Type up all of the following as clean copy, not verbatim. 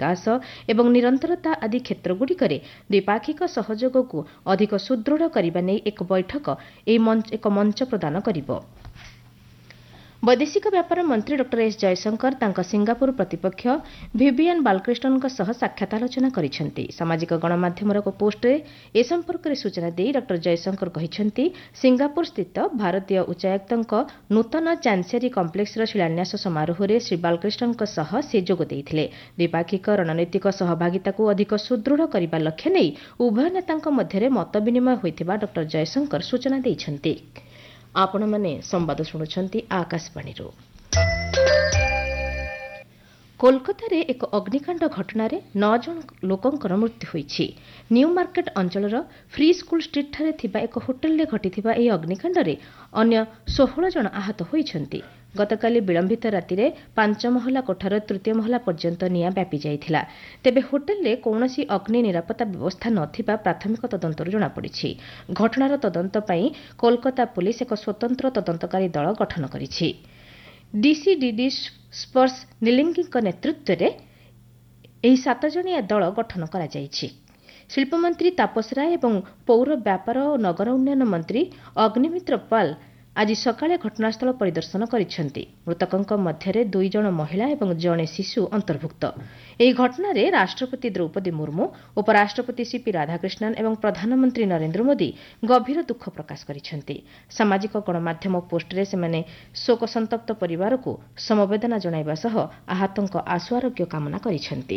ବିକାଶ ଏବଂ ନିରନ୍ତରତା ଆଦି କ୍ଷେତ୍ରଗୁଡ଼ିକରେ ଦ୍ୱିପାକ୍ଷିକ ସହଯୋଗକୁ ଅଧିକ ସୁଦୃଢ଼ କରିବା ନେଇ ଏକ ବୈଠକ ଏକ ମଞ୍ଚ ପ୍ରଦାନ କରିବ। ବୈଦେଶିକ ବ୍ୟାପାର ମନ୍ତ୍ରୀ ଡ ଏସ୍ ଜୟଶଙ୍କର ତାଙ୍କ ସିଙ୍ଗାପୁର ପ୍ରତିପକ୍ଷ ଭିଭିଆନ୍ ବାଲକ୍ରିଷ୍ଟନଙ୍କ ସହ ସାକ୍ଷାତ ଆଲୋଚନା କରିଛନ୍ତି। ସାମାଜିକ ଗଣମାଧ୍ୟମର ଏକ ପୋଷ୍ଟରେ ଏ ସମ୍ପର୍କରେ ସୂଚନା ଦେଇ ଡ ଜୟଶଙ୍କର କହିଛନ୍ତି, ସିଙ୍ଗାପୁରସ୍ଥିତ ଭାରତୀୟ ଉଚ୍ଚାୟୁକ୍ତଙ୍କ ନୂତନ ଚାନ୍ସେରୀ କମ୍ପ୍ଲେକ୍ସର ଶିଳାନ୍ୟାସ ସମାରୋହରେ ଶ୍ରୀ ବାଲକ୍ରିଷ୍ଟନଙ୍କ ସହ ସେ ଯୋଗ ଦେଇଥିଲେ। ଦ୍ୱିପାକ୍ଷିକ ରଣନୈତିକ ସହଭାଗିତାକୁ ଅଧିକ ସୁଦୃଢ଼ କରିବା ଲକ୍ଷ୍ୟ ନେଇ ଉଭୟ ନେତାଙ୍କ ମଧ୍ୟରେ ମତ ବିନିମୟ ହୋଇଥିବା ଡ ଜୟଶଙ୍କର ସୂଚନା ଦେଇଛନ୍ତି। ଆପଣମାନେ ସମ୍ବାଦ ଶୁଣୁଛନ୍ତି ଆକାଶବାଣୀରୁ। କୋଲକାତାରେ ଏକ ଅଗ୍ନିକାଣ୍ଡ ଘଟଣାରେ 9 ଜଣ ଲୋକଙ୍କର ମୃତ୍ୟୁ ହୋଇଛି। ନ୍ୟୁ ମାର୍କେଟ ଅଞ୍ଚଳର ଫ୍ରି ସ୍କୁଲ ଷ୍ଟ୍ରିଟ୍ଠାରେ ଥିବା ଏକ ହୋଟେଲରେ ଘଟିଥିବା ଏହି ଅଗ୍ନିକାଣ୍ଡରେ ଅନ୍ୟ 16 ଜଣ ଆହତ ହୋଇଛନ୍ତି। ଗତକାଲି ବିଳମ୍ବିତ ରାତିରେ 5 ମହଲା କୋଠାର 3ୟ ମହଲା ପର୍ଯ୍ୟନ୍ତ ନିଆଁ ବ୍ୟାପି ଯାଇଥିଲା। ତେବେ ହୋଟେଲରେ କୌଣସି ଅଗ୍ନି ନିରାପତ୍ତା ବ୍ୟବସ୍ଥା ନଥିବା ପ୍ରାଥମିକ ତଦନ୍ତରୁ ଜଣାପଡ଼ିଛି। ଘଟଣାର ତଦନ୍ତ ପାଇଁ କୋଲକାତା ପୁଲିସ୍ ଏକ ସ୍ୱତନ୍ତ୍ର ତଦନ୍ତକାରୀ ଦଳ ଗଠନ କରିଛି। ଡିସିଡିଡି ସ୍ପର୍ଶ ନିଲିଙ୍ଗିଙ୍କ ନେତୃତ୍ୱରେ ଏହି 7 ଜଣିଆ ଦଳ ଗଠନ କରାଯାଇଛି। ଶିଳ୍ପମନ୍ତ୍ରୀ ତାପସ ରାୟ ଏବଂ ପୌର ବ୍ୟାପାର ଓ ନଗର ଉନ୍ନୟନ ମନ୍ତ୍ରୀ ଅଗ୍ନିମିତ୍ର ପାଲ୍ ଆଜି ସକାଳେ ଘଟଣାସ୍ଥଳ ପରିଦର୍ଶନ କରିଛନ୍ତି। ମୃତକଙ୍କ ମଧ୍ୟରେ 2 ଜଣ ମହିଳା ଏବଂ ଜଣେ ଶିଶୁ ଅନ୍ତର୍ଭୁକ୍ତ। ଏହି ଘଟଣାରେ ରାଷ୍ଟ୍ରପତି ଦ୍ରୌପଦୀ ମୁର୍ମୁ, ଉପରାଷ୍ଟ୍ରପତି ସିପି ରାଧାକ୍ରିଷ୍ଣନ୍ ଏବଂ ପ୍ରଧାନମନ୍ତ୍ରୀ ନରେନ୍ଦ୍ର ମୋଦି ଗଭୀର ଦୁଃଖ ପ୍ରକାଶ କରିଛନ୍ତି। ସାମାଜିକ ଗଣମାଧ୍ୟମ ପୋଷ୍ଟରେ ସେମାନେ ଶୋକସନ୍ତପ୍ତ ପରିବାରକୁ ସମବେଦନା ଜଣାଇବା ସହ ଆହତଙ୍କ ଆଶୁ ଆରୋଗ୍ୟ କାମନା କରିଛନ୍ତି।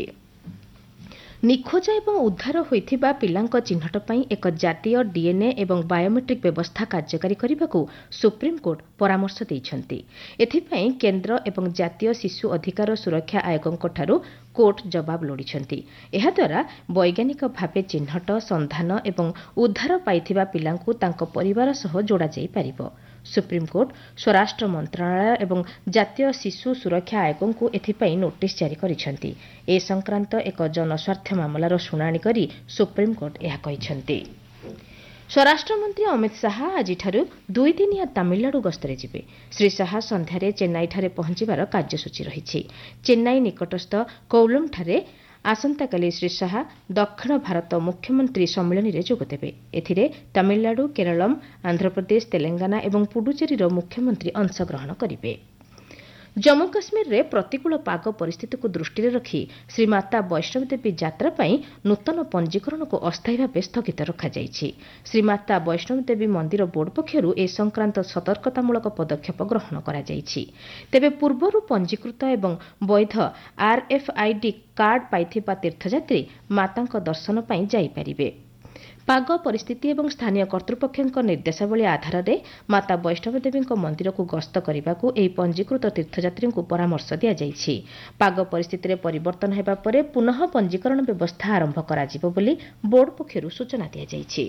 ନିଖୋଜ ଏବଂ ଉଦ୍ଧାର ହୋଇଥିବା ପିଲାଙ୍କ ଚିହ୍ନଟ ପାଇଁ ଏକ ଜାତୀୟ ଡିଏନ୍ଏ ଏବଂ ବାୟୋମେଟ୍ରିକ୍ ବ୍ୟବସ୍ଥା କାର୍ଯ୍ୟକାରୀ କରିବାକୁ ସୁପ୍ରିମକୋର୍ଟ ପରାମର୍ଶ ଦେଇଛନ୍ତି। ଏଥିପାଇଁ କେନ୍ଦ୍ର ଏବଂ ଜାତୀୟ ଶିଶୁ ଅଧିକାର ସୁରକ୍ଷା ଆୟୋଗଙ୍କଠାରୁ କୋର୍ଟ ଜବାବ ଲୋଡ଼ିଛନ୍ତି। ଏହାଦ୍ୱାରା ବୈଜ୍ଞାନିକ ଭାବେ ଚିହ୍ନଟ, ସନ୍ଧାନ ଏବଂ ଉଦ୍ଧାର ପାଇଥିବା ପିଲାଙ୍କୁ ତାଙ୍କ ପରିବାର ସହ ଯୋଡ଼ାଯାଇପାରିବ। ସୁପ୍ରିମକୋର୍ଟ ସ୍ୱରାଷ୍ଟ୍ର ମନ୍ତ୍ରଣାଳୟ ଏବଂ ଜାତୀୟ ଶିଶୁ ସୁରକ୍ଷା ଆୟୋଗଙ୍କୁ ଏଥିପାଇଁ ନୋଟିସ୍ ଜାରି କରିଛନ୍ତି। ଏ ସଂକ୍ରାନ୍ତ ଏକ ଜନସ୍ୱାର୍ଥ ମାମଲାର ଶୁଣାଣି କରି ସୁପ୍ରିମକୋର୍ଟ ଏହା କହିଛନ୍ତି। ସ୍ୱରାଷ୍ଟ୍ରମନ୍ତ୍ରୀ ଅମିତ ଶାହା ଆଜିଠାରୁ 2 ଦିନିଆ ତାମିଲନାଡୁ ଗସ୍ତରେ ଯିବେ। ଶ୍ରୀ ଶାହା ସନ୍ଧ୍ୟାରେ ଚେନ୍ନାଇଠାରେ ପହଞ୍ଚିବାର କାର୍ଯ୍ୟସୂଚୀ ରହିଛି। ଚେନ୍ନାଇ ନିକଟସ୍ଥ କୌଲମ୍ଠାରେ ଆସନ୍ତାକାଲି ଶ୍ରୀ ଶାହା ଦକ୍ଷିଣ ଭାରତ ମୁଖ୍ୟମନ୍ତ୍ରୀ ସମ୍ମିଳନୀରେ ଯୋଗଦେବେ। ଏଥିରେ ତାମିଲନାଡୁ, କେରଳମ୍, ଆନ୍ଧ୍ରପ୍ରଦେଶ, ତେଲେଙ୍ଗାନା ଏବଂ ପୁଡୁଚେରୀର ମୁଖ୍ୟମନ୍ତ୍ରୀ ଅଂଶଗ୍ରହଣ କରିବେ। ଜମ୍ମୁ କାଶ୍ମୀରରେ ପ୍ରତିକୂଳ ପାଗ ପରିସ୍ଥିତିକୁ ଦୃଷ୍ଟିରେ ରଖି ଶ୍ରୀମାତା ବୈଷ୍ଣୋଦେବୀ ଯାତ୍ରା ପାଇଁ ନୂତନ ପଞ୍ଜୀକରଣକୁ ଅସ୍ଥାୟୀ ଭାବେ ସ୍ଥଗିତ ରଖାଯାଇଛି। ଶ୍ରୀମାତା ବୈଷ୍ଣୋଦେବୀ ମନ୍ଦିର ବୋର୍ଡ ପକ୍ଷରୁ ଏ ସଂକ୍ରାନ୍ତ ସତର୍କତାମୂଳକ ପଦକ୍ଷେପ ଗ୍ରହଣ କରାଯାଇଛି। ତେବେ ପୂର୍ବରୁ ପଞ୍ଜୀକୃତ ଏବଂ ବୈଧ RFID କାର୍ଡ ପାଇଥିବା ତୀର୍ଥଯାତ୍ରୀ ମାତାଙ୍କ ଦର୍ଶନ ପାଇଁ ଯାଇପାରିବେ। ପାଗ ପରିସ୍ଥିତି ଏବଂ ସ୍ଥାନୀୟ କର୍ତ୍ତୃପକ୍ଷଙ୍କ ନିର୍ଦ୍ଦେଶାବଳୀ ଆଧାରରେ ମାତା ବୈଷ୍ଣୋଦେବୀଙ୍କ ମନ୍ଦିରକୁ ଗସ୍ତ କରିବାକୁ ଏହି ପଞ୍ଜୀକୃତ ତୀର୍ଥଯାତ୍ରୀଙ୍କୁ ପରାମର୍ଶ ଦିଆଯାଇଛି। ପାଗ ପରିସ୍ଥିତିରେ ପରିବର୍ତ୍ତନ ହେବା ପରେ ପୁନଃ ପଞ୍ଜୀକରଣ ବ୍ୟବସ୍ଥା ଆରମ୍ଭ କରାଯିବ ବୋଲି ବୋର୍ଡ ପକ୍ଷରୁ ସୂଚନା ଦିଆଯାଇଛି।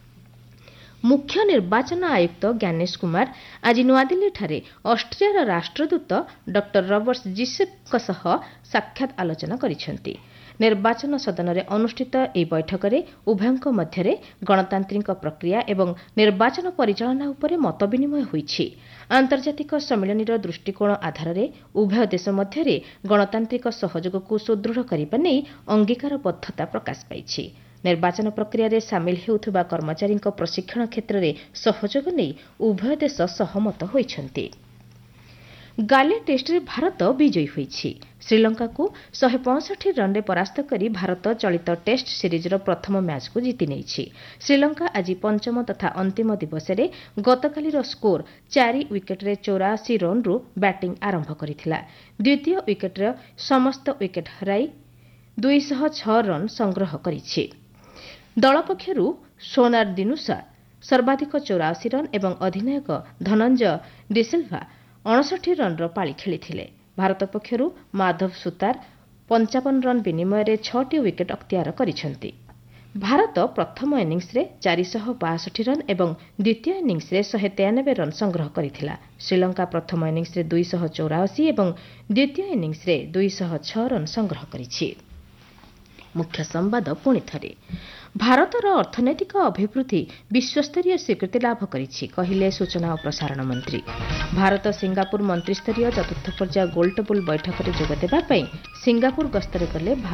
ମୁଖ୍ୟ ନିର୍ବାଚନ ଆୟୁକ୍ତ ଜ୍ଞାନେଶ କୁମାର ଆଜି ନୂଆଦିଲ୍ଲୀଠାରେ ଅଷ୍ଟ୍ରିଆର ରାଷ୍ଟ୍ରଦୂତ ଡ ରବର୍ଟ ଜିସେପଙ୍କ ସହ ସାକ୍ଷାତ ଆଲୋଚନା କରିଛନ୍ତି। ନିର୍ବାଚନ ସଦନରେ ଅନୁଷ୍ଠିତ ଏହି ବୈଠକରେ ଉଭୟଙ୍କ ମଧ୍ୟରେ ଗଣତାନ୍ତ୍ରିକ ପ୍ରକ୍ରିୟା ଏବଂ ନିର୍ବାଚନ ପରିଚାଳନା ଉପରେ ମତ ବିନିମୟ ହୋଇଛି। ଆନ୍ତର୍ଜାତିକ ସମ୍ମିଳନୀର ଦୃଷ୍ଟିକୋଣ ଆଧାରରେ ଉଭୟ ଦେଶ ମଧ୍ୟରେ ଗଣତାନ୍ତ୍ରିକ ସହଯୋଗକୁ ସୁଦୃଢ଼ କରିବା ନେଇ ଅଙ୍ଗୀକାରବଦ୍ଧତା ପ୍ରକାଶ ପାଇଛି। ନିର୍ବାଚନ ପ୍ରକ୍ରିୟାରେ ସାମିଲ ହେଉଥିବା କର୍ମଚାରୀଙ୍କ ପ୍ରଶିକ୍ଷଣ କ୍ଷେତ୍ରରେ ସହଯୋଗ ନେଇ ଉଭୟ ଦେଶ ସହମତ ହୋଇଛନ୍ତି। ଗାଲେ ଟେଷ୍ଟରେ ଭାରତ ବିଜୟୀ ହୋଇଛି। ଶ୍ରୀଲଙ୍କାକୁ 165 ରନ୍ରେ ପରାସ୍ତ କରି ଭାରତ ଚଳିତ ଟେଷ୍ଟ ସିରିଜ୍ର ପ୍ରଥମ ମ୍ୟାଚ୍କୁ ଜିତି ନେଇଛି। ଶ୍ରୀଲଙ୍କା ଆଜି ପଞ୍ଚମ ତଥା ଅନ୍ତିମ ଦିବସରେ ଗତକାଲିର ସ୍କୋର 4 ୱିକେଟ୍ରେ 84 ରନ୍ରୁ ବ୍ୟାଟିଂ ଆରମ୍ଭ କରିଥିଲା। ଦ୍ୱିତୀୟ ୱିକେଟ୍ର ସମସ୍ତ ୱିକେଟ୍ ହରାଇ 206 ରନ୍ ସଂଗ୍ରହ କରିଛି। ଦଳ ପକ୍ଷରୁ ସୋନାର ଦିନୁସା ସର୍ବାଧିକ 84 ରନ୍ ଏବଂ ଅଧିନାୟକ ଧନଞ୍ଜୟ ଡିସିଲ୍ଭା 59 ରନ୍ର ପାଳି ଖେଳିଥିଲେ। ଭାରତ ପକ୍ଷରୁ ମାଧବ ସୁତାର 55 ରନ୍ ବିନିମୟରେ 6ଟି ୱିକେଟ୍ ଅକ୍ତିଆର କରିଛନ୍ତି। ଭାରତ ପ୍ରଥମ ଇନିଂସରେ 462 ରନ୍ ଏବଂ ଦ୍ୱିତୀୟ ଇନିଂସରେ 193 ରନ୍ ସଂଗ୍ରହ କରିଥିଲା। ଶ୍ରୀଲଙ୍କା ପ୍ରଥମ ଇନିଂସରେ 284 ଏବଂ ଦ୍ୱିତୀୟ ଇନିଂସରେ 206 ରନ୍ ସଂଗ୍ରହ କରିଛି। ମୁଖ୍ୟ ସମ୍ବାଦ ପୁଣି ଥରେ। ଭାରତର ଅର୍ଥନୈତିକ ଅଭିବୃଦ୍ଧି ବିଶ୍ୱସ୍ତରୀୟ ସ୍ୱୀକୃତି ଲାଭ କରିଛି କହିଲେ ସୂଚନା ଓ ପ୍ରସାରଣ ମନ୍ତ୍ରୀ। ଭାରତ ସିଙ୍ଗାପୁର ମନ୍ତ୍ରୀସ୍ତରୀୟ ଚତୁର୍ଥ ପର୍ଯ୍ୟାୟ ଗୋଲଟେବୁଲ୍ ବୈଠକରେ ଯୋଗଦେବା ପାଇଁ ସିଙ୍ଗାପୁର ଗସ୍ତରେ ଗଲେ